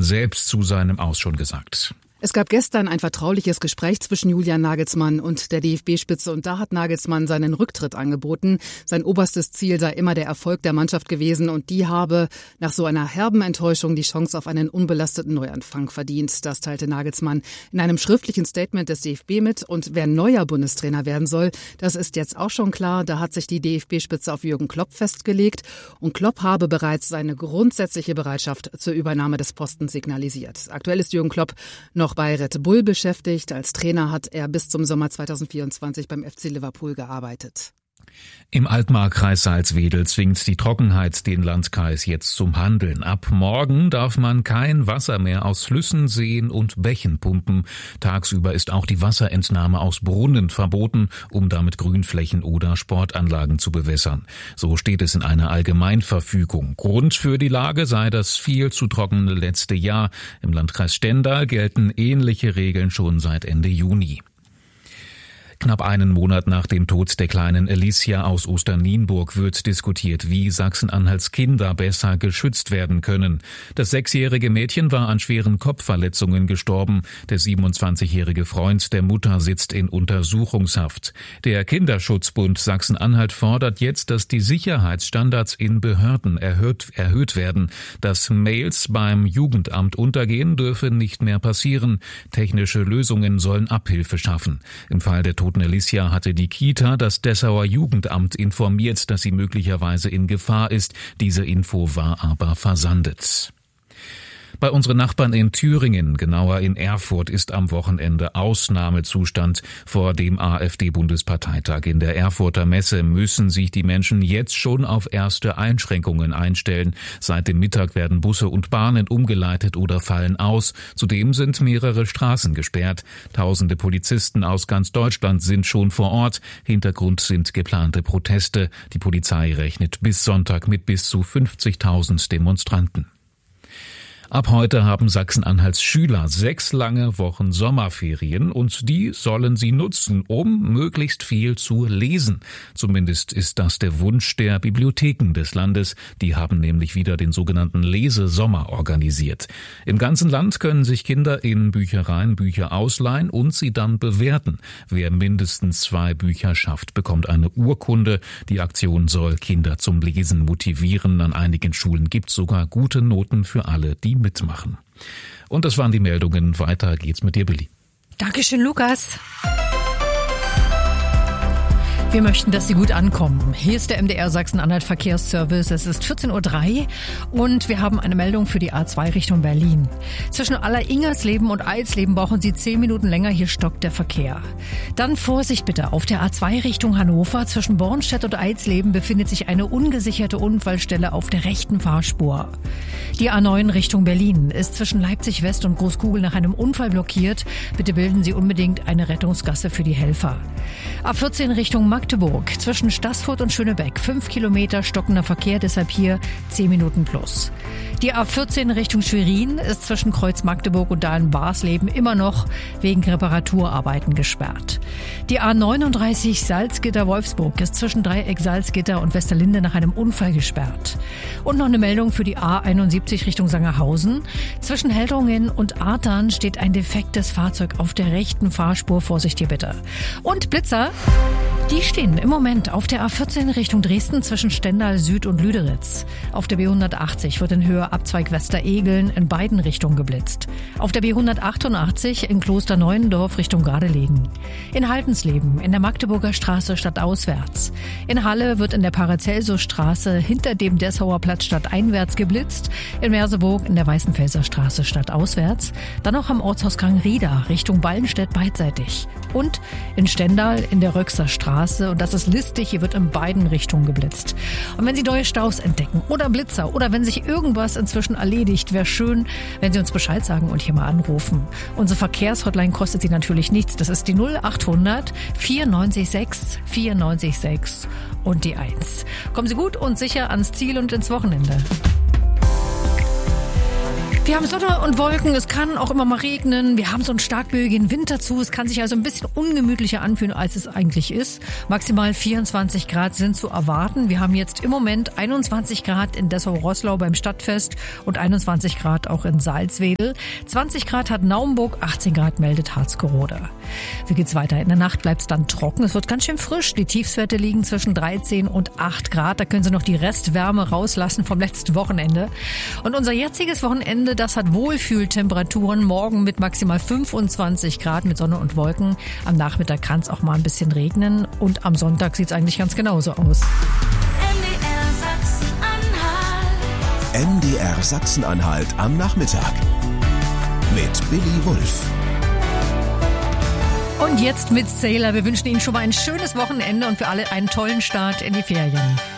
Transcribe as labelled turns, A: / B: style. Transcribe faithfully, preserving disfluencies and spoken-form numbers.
A: selbst zu seinem Aus schon gesagt.
B: Es gab gestern ein vertrauliches Gespräch zwischen Julian Nagelsmann und der D F B-Spitze und da hat Nagelsmann seinen Rücktritt angeboten. Sein oberstes Ziel sei immer der Erfolg der Mannschaft gewesen und die habe nach so einer herben Enttäuschung die Chance auf einen unbelasteten Neuanfang verdient. Das teilte Nagelsmann in einem schriftlichen Statement des D F B mit und wer neuer Bundestrainer werden soll, das ist jetzt auch schon klar. Da hat sich die D F B-Spitze auf Jürgen Klopp festgelegt und Klopp habe bereits seine grundsätzliche Bereitschaft zur Übernahme des Postens signalisiert. Aktuell ist Jürgen Klopp noch bei Red Bull beschäftigt. Als Trainer hat er bis zum Sommer zweitausendvierundzwanzig beim F C Liverpool gearbeitet.
A: Im Altmarkkreis Salzwedel zwingt die Trockenheit den Landkreis jetzt zum Handeln. Ab morgen darf man kein Wasser mehr aus Flüssen, Seen und Bächen pumpen. Tagsüber ist auch die Wasserentnahme aus Brunnen verboten, um damit Grünflächen oder Sportanlagen zu bewässern. So steht es in einer Allgemeinverfügung. Grund für die Lage sei das viel zu trockene letzte Jahr. Im Landkreis Stendal gelten ähnliche Regeln schon seit Ende Juni. Knapp einen Monat nach dem Tod der kleinen Alicia aus Osternienburg wird diskutiert, wie Sachsen-Anhalts Kinder besser geschützt werden können. Das sechsjährige Mädchen war an schweren Kopfverletzungen gestorben. Der siebenundzwanzigjährige Freund der Mutter sitzt in Untersuchungshaft. Der Kinderschutzbund Sachsen-Anhalt fordert jetzt, dass die Sicherheitsstandards in Behörden erhöht, erhöht werden. Dass Mails beim Jugendamt untergehen, dürfe nicht mehr passieren. Technische Lösungen sollen Abhilfe schaffen. Im Fall der toten Alicia hatte die Kita das Dessauer Jugendamt informiert, dass sie möglicherweise in Gefahr ist. Diese Info war aber versandet. Bei unseren Nachbarn in Thüringen, genauer in Erfurt, ist am Wochenende Ausnahmezustand vor dem AfD-Bundesparteitag. In der Erfurter Messe müssen sich die Menschen jetzt schon auf erste Einschränkungen einstellen. Seit dem Mittag werden Busse und Bahnen umgeleitet oder fallen aus. Zudem sind mehrere Straßen gesperrt. Tausende Polizisten aus ganz Deutschland sind schon vor Ort. Hintergrund sind geplante Proteste. Die Polizei rechnet bis Sonntag mit bis zu fünfzigtausend Demonstranten. Ab heute haben Sachsen-Anhalts Schüler sechs lange Wochen Sommerferien und die sollen sie nutzen, um möglichst viel zu lesen. Zumindest ist das der Wunsch der Bibliotheken des Landes. Die haben nämlich wieder den sogenannten Lesesommer organisiert. Im ganzen Land können sich Kinder in Büchereien Bücher ausleihen und sie dann bewerten. Wer mindestens zwei Bücher schafft, bekommt eine Urkunde. Die Aktion soll Kinder zum Lesen motivieren. An einigen Schulen gibt es sogar gute Noten für alle, die mitmachen. Und das waren die Meldungen. Weiter geht's mit dir, Billy.
C: Dankeschön, Lukas. Wir möchten, dass Sie gut ankommen. Hier ist der M D R Sachsen-Anhalt Verkehrsservice. Es ist vierzehn Uhr drei und wir haben eine Meldung für die A zwei Richtung Berlin. Zwischen Aller-Ingersleben und Eisleben brauchen Sie zehn Minuten länger. Hier stockt der Verkehr. Dann Vorsicht bitte. Auf der A zwei Richtung Hannover zwischen Bornstedt und Eisleben befindet sich eine ungesicherte Unfallstelle auf der rechten Fahrspur. Die A neun Richtung Berlin ist zwischen Leipzig West und Großkugel nach einem Unfall blockiert. Bitte bilden Sie unbedingt eine Rettungsgasse für die Helfer. A vierzehn Richtung Magdeburg zwischen Staßfurt und Schönebeck. Fünf Kilometer stockender Verkehr, deshalb hier zehn Minuten plus. Die A vierzehn Richtung Schwerin ist zwischen Kreuz Magdeburg und Dahlen-Barsleben immer noch wegen Reparaturarbeiten gesperrt. Die A neununddreißig Salzgitter-Wolfsburg ist zwischen Dreieck Salzgitter und Westerlinde nach einem Unfall gesperrt. Und noch eine Meldung für die A einundsiebzig Richtung Sangerhausen. Zwischen Heldringen und Artern steht ein defektes Fahrzeug auf der rechten Fahrspur. Vorsicht hier bitte. Und Blitzer, die stehen im Moment auf der A vierzehn Richtung Dresden zwischen Stendal Süd und Lüderitz. Auf der B hundertachtzig wird in Höhe Abzweig Westeregeln in beiden Richtungen geblitzt. Auf der B hundertachtundachtzig in Kloster Neuendorf Richtung Gardelegen. In Haltensleben in der Magdeburger Straße stadtauswärts. In Halle wird in der Paracelsus-Straße hinter dem Dessauer Platz stadteinwärts geblitzt. In Merseburg in der Weißenfelser Straße stadtauswärts. Dann auch am Ortsausgang Rieda Richtung Ballenstedt beidseitig. Und in Stendal in der Röxer Straße. Und das ist listig, hier wird in beiden Richtungen geblitzt. Und wenn Sie neue Staus entdecken oder Blitzer oder wenn sich irgendwas inzwischen erledigt, wäre schön, wenn Sie uns Bescheid sagen und hier mal anrufen. Unsere Verkehrshotline kostet Sie natürlich nichts. Das ist die null achthundert vierundneunzig sechs vierundneunzig sechs und die eins. Kommen Sie gut und sicher ans Ziel und ins Wochenende. Wir haben Sonne und Wolken, es kann auch immer mal regnen. Wir haben so einen starkböigen Winter zu. Es kann sich also ein bisschen ungemütlicher anfühlen, als es eigentlich ist. Maximal vierundzwanzig Grad sind zu erwarten. Wir haben jetzt im Moment einundzwanzig Grad in Dessau-Roßlau beim Stadtfest und einundzwanzig Grad auch in Salzwedel. zwanzig Grad hat Naumburg, achtzehn Grad meldet Harzgerode. Wie geht's weiter? In der Nacht bleibt es dann trocken. Es wird ganz schön frisch. Die Tiefstwerte liegen zwischen dreizehn und acht Grad. Da können Sie noch die Restwärme rauslassen vom letzten Wochenende. Und unser jetziges Wochenende, das hat Wohlfühltemperaturen. Morgen mit maximal fünfundzwanzig Grad mit Sonne und Wolken. Am Nachmittag kann es auch mal ein bisschen regnen. Und am Sonntag sieht es eigentlich ganz genauso aus.
D: M D R Sachsen-Anhalt am Nachmittag mit Billy Wulff.
C: Und jetzt mit Sailor. Wir wünschen Ihnen schon mal ein schönes Wochenende und für alle einen tollen Start in die Ferien.